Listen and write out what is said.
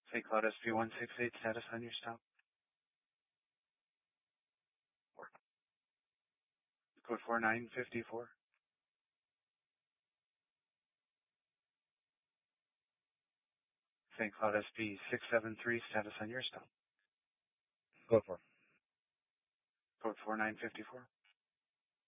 St. Cloud SP168, status on your stop. Code 4954. St. Cloud SP673, status on your stop. Code 4. Code 4954.